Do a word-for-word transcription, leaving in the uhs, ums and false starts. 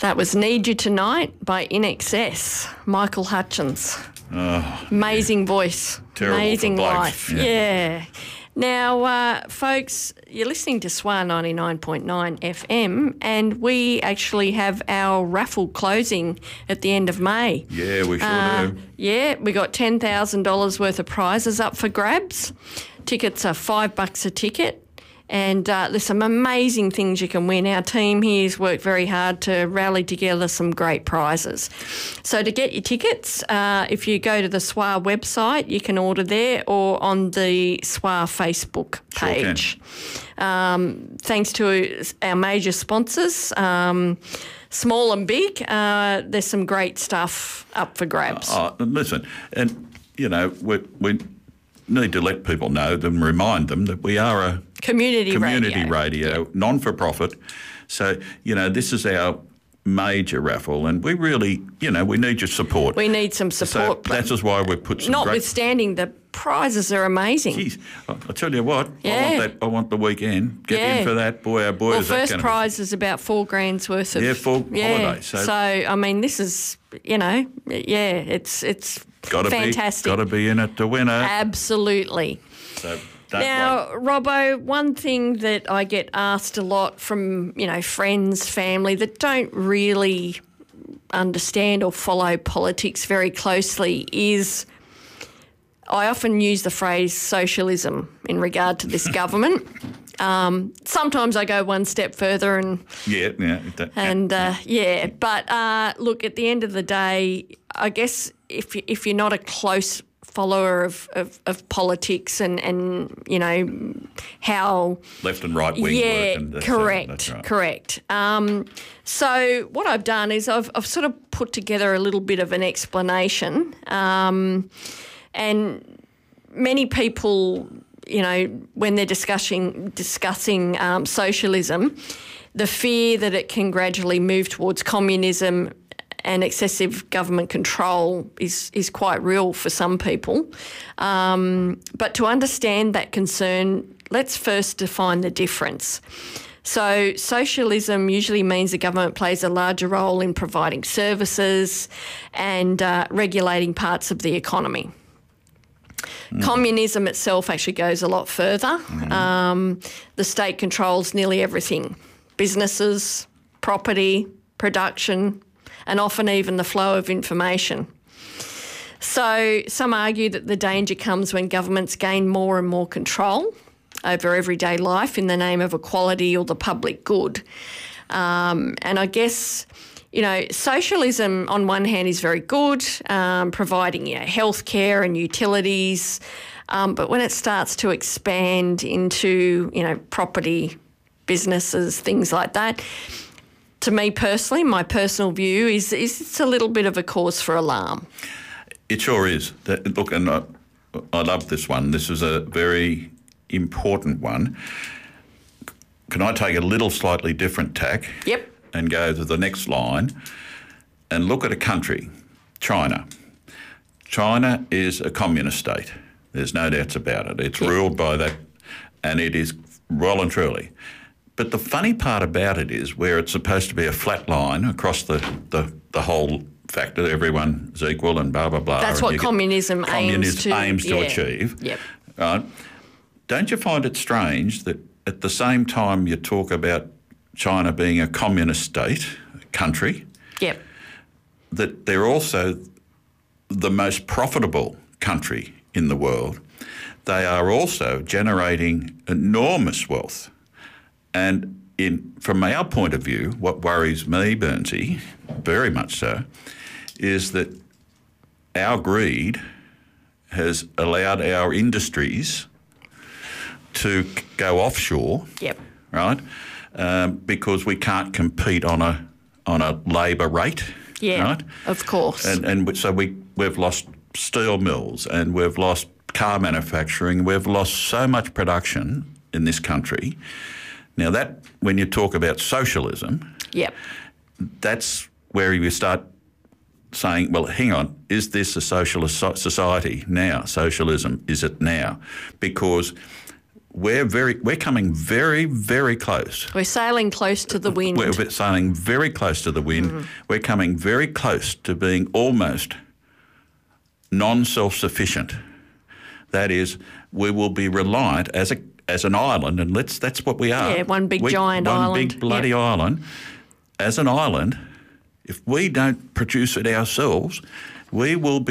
That was Need You Tonight by I N X S, Michael Hutchence. Oh, Amazing yeah. voice. Terrible Amazing for blokes. life. Yeah. yeah. Now, uh, folks, you're listening to S W A ninety-nine point nine F M, and we actually have our raffle closing at the end of May. Yeah, we sure uh, do. Yeah, we got ten thousand dollars worth of prizes up for grabs. Tickets are five bucks a ticket. And uh, there's some amazing things you can win. Our team here has worked very hard to rally together some great prizes. So to get your tickets, uh, if you go to the S W A website, you can order there or on the S W A Facebook page. Sure um, thanks to our major sponsors, um, small and big, uh, there's some great stuff up for grabs. Uh, uh, listen, and, you know, we we need to let people know and remind them that we are a community, community radio, radio yep. non-for-profit. So, you know, this is our major raffle, and we really, you know, we need your support. We need some support. So that's just why we've put some Notwithstanding, great... the prizes are amazing. Geez, I tell you what, yeah. I want that. I want the weekend. Get yeah. in for that, boy. Our boy well, is that first kind prize of... is about four grand's worth of yeah, full yeah. holiday. So, so I mean, this is you know, yeah, it's it's gotta fantastic. Got to be in it to win it. Absolutely. So. Don't now, wait. Robbo, one thing that I get asked a lot from, you know, friends, family that don't really understand or follow politics very closely is I often use the phrase socialism in regard to this government. Um, sometimes I go one step further and yeah, yeah, that, and uh, yeah, but uh, look, at the end of the day, I guess if you, if you're not a close follower of, of, of politics and, and, you know, how... left and right wing yeah, work. And that's, correct, uh, that's right. correct. Um, so what I've done is I've, I've sort of put together a little bit of an explanation um, and many people, you know, when they're discussing, discussing um, socialism, the fear that it can gradually move towards communism and excessive government control is is quite real for some people. Um, but to understand that concern, let's first define the difference. So socialism usually means the government plays a larger role in providing services and uh, regulating parts of the economy. Mm. Communism itself actually goes a lot further. Mm. Um, the state controls nearly everything: businesses, property, production, and often even the flow of information. So some argue that the danger comes when governments gain more and more control over everyday life in the name of equality or the public good. Um, and I guess, you know, socialism on one hand is very good, um, providing, you know, healthcare and utilities, um, but when it starts to expand into, you know, property, businesses, things like that, to me personally, my personal view is, is it's a little bit of a cause for alarm. It sure is. That, look, and I, I love this one. This is a very important one. Can I take a little slightly different tack? Yep. And go to the next line and look at a country, China. China is a communist state. There's no doubts about it. It's yep. ruled by that, and it is well and truly. But the funny part about it is where it's supposed to be a flat line across the, the, the whole fact that everyone is equal and blah, blah, blah. That's what communism aims to, aims to yeah. achieve. Yep. Right? Don't you find it strange that at the same time you talk about China being a communist state, country, yep. that they're also the most profitable country in the world. They are also generating enormous wealth. And in, from our point of view, what worries me, Burnsy, very much so, is that our greed has allowed our industries to go offshore, yep. right? Um, because we can't compete on a on a labour rate, yeah, right? Of course. And and so we we've lost steel mills and we've lost car manufacturing. We've lost so much production in this country. Now that, when you talk about socialism, yep. that's where you start saying, well, hang on, is this a socialist society now? Socialism, is it now? Because we're very we're coming very, very close. We're sailing close to the wind. We're sailing very close to the wind. Mm. We're coming very close to being almost non-self-sufficient. That is, we will be reliant as a as an island, and let's that's what we are. Yeah, one big we, giant one island. One big bloody yep. island. As an island, if we don't produce it ourselves, we will be